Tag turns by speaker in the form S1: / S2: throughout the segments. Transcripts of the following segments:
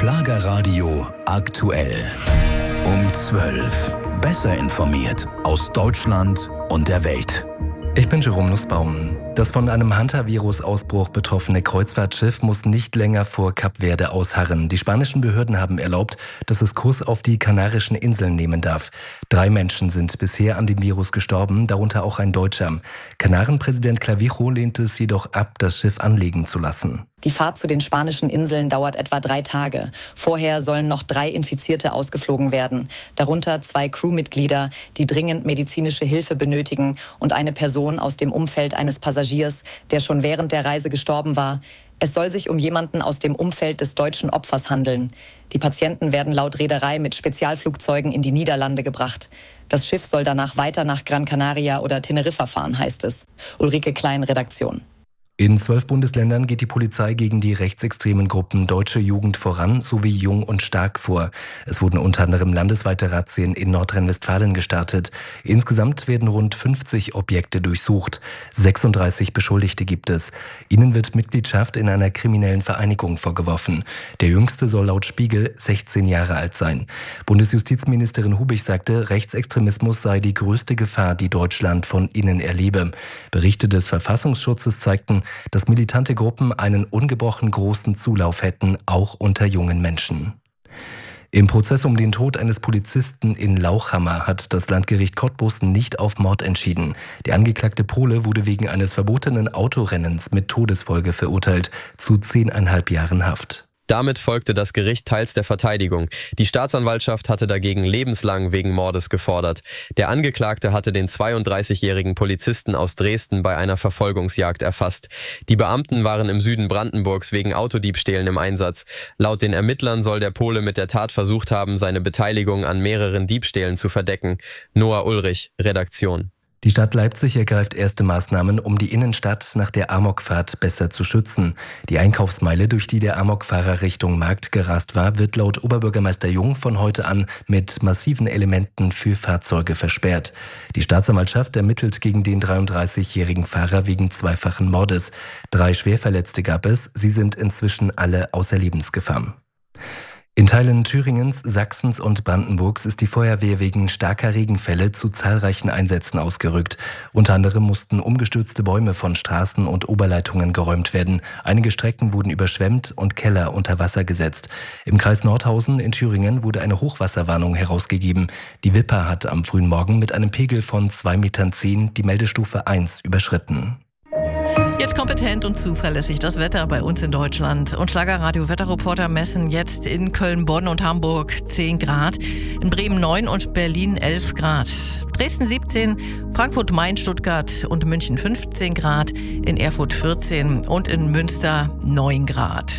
S1: Schlagerradio aktuell. Um 12. Besser informiert aus Deutschland und der Welt.
S2: Ich bin Jerome Nussbaum. Das von einem Hantavirus-Ausbruch betroffene Kreuzfahrtschiff muss nicht länger vor Kap Verde ausharren. Die spanischen Behörden haben erlaubt, dass es Kurs auf die Kanarischen Inseln nehmen darf. 3 Menschen sind bisher an dem Virus gestorben, darunter auch ein Deutscher. Kanarenpräsident Clavijo lehnt es jedoch ab, das Schiff anlegen zu lassen.
S3: Die Fahrt zu den spanischen Inseln dauert etwa 3 Tage. Vorher sollen noch 3 Infizierte ausgeflogen werden. Darunter 2 Crewmitglieder, die dringend medizinische Hilfe benötigen und eine Person aus dem Umfeld eines Passagiers, der schon während der Reise gestorben war. Es soll sich um jemanden aus dem Umfeld des deutschen Opfers handeln. Die Patienten werden laut Reederei mit Spezialflugzeugen in die Niederlande gebracht. Das Schiff soll danach weiter nach Gran Canaria oder Teneriffa fahren, heißt es. Ulrike Klein, Redaktion.
S2: In 12 Bundesländern geht die Polizei gegen die rechtsextremen Gruppen Deutsche Jugend voran sowie Jung und Stark vor. Es wurden unter anderem landesweite Razzien in Nordrhein-Westfalen gestartet. Insgesamt werden rund 50 Objekte durchsucht. 36 Beschuldigte gibt es. Ihnen wird Mitgliedschaft in einer kriminellen Vereinigung vorgeworfen. Der jüngste soll laut Spiegel 16 Jahre alt sein. Bundesjustizministerin Hubig sagte, Rechtsextremismus sei die größte Gefahr, die Deutschland von innen erlebe. Berichte des Verfassungsschutzes zeigten, dass militante Gruppen einen ungebrochen großen Zulauf hätten, auch unter jungen Menschen. Im Prozess um den Tod eines Polizisten in Lauchhammer hat das Landgericht Cottbus nicht auf Mord entschieden. Der angeklagte Pole wurde wegen eines verbotenen Autorennens mit Todesfolge verurteilt zu 10,5 Jahren Haft.
S4: Damit folgte das Gericht teils der Verteidigung. Die Staatsanwaltschaft hatte dagegen lebenslang wegen Mordes gefordert. Der Angeklagte hatte den 32-jährigen Polizisten aus Dresden bei einer Verfolgungsjagd erfasst. Die Beamten waren im Süden Brandenburgs wegen Autodiebstählen im Einsatz. Laut den Ermittlern soll der Pole mit der Tat versucht haben, seine Beteiligung an mehreren Diebstählen zu verdecken. Noah Ulrich, Redaktion.
S2: Die Stadt Leipzig ergreift erste Maßnahmen, um die Innenstadt nach der Amokfahrt besser zu schützen. Die Einkaufsmeile, durch die der Amokfahrer Richtung Markt gerast war, wird laut Oberbürgermeister Jung von heute an mit massiven Elementen für Fahrzeuge versperrt. Die Staatsanwaltschaft ermittelt gegen den 33-jährigen Fahrer wegen zweifachen Mordes. 3 Schwerverletzte gab es, sie sind inzwischen alle außer Lebensgefahr. In Teilen Thüringens, Sachsens und Brandenburgs ist die Feuerwehr wegen starker Regenfälle zu zahlreichen Einsätzen ausgerückt. Unter anderem mussten umgestürzte Bäume von Straßen und Oberleitungen geräumt werden. Einige Strecken wurden überschwemmt und Keller unter Wasser gesetzt. Im Kreis Nordhausen in Thüringen wurde eine Hochwasserwarnung herausgegeben. Die Wipper hat am frühen Morgen mit einem Pegel von 2,10 Metern die Meldestufe 1 überschritten.
S5: Jetzt kompetent und zuverlässig das Wetter bei uns in Deutschland. Und Schlagerradio-Wetterreporter messen jetzt in Köln, Bonn und Hamburg 10 Grad, in Bremen 9 und Berlin 11 Grad. Dresden 17, Frankfurt, Main, Stuttgart und München 15 Grad, in Erfurt 14 und in Münster 9 Grad.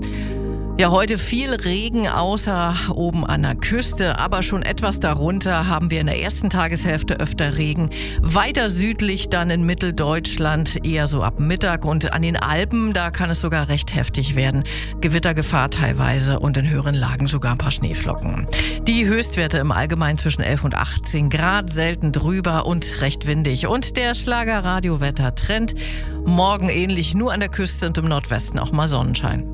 S5: Ja, heute viel Regen, außer oben an der Küste, aber schon etwas darunter haben wir in der ersten Tageshälfte öfter Regen. Weiter südlich dann in Mitteldeutschland eher so ab Mittag und an den Alpen, da kann es sogar recht heftig werden. Gewittergefahr teilweise und in höheren Lagen sogar ein paar Schneeflocken. Die Höchstwerte im Allgemeinen zwischen 11 und 18 Grad, selten drüber und recht windig. Und der Schlager-Radio-Wetter-Trend, morgen ähnlich, nur an der Küste und im Nordwesten auch mal Sonnenschein.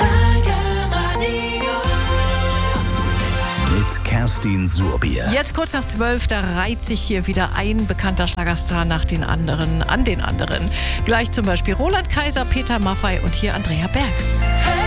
S1: Mit Kerstin Surbier.
S5: Jetzt kurz nach 12, da reiht sich hier wieder ein bekannter Schlagerstar nach den anderen, an den anderen. Gleich zum Beispiel Roland Kaiser, Peter Maffay und hier Andrea Berg.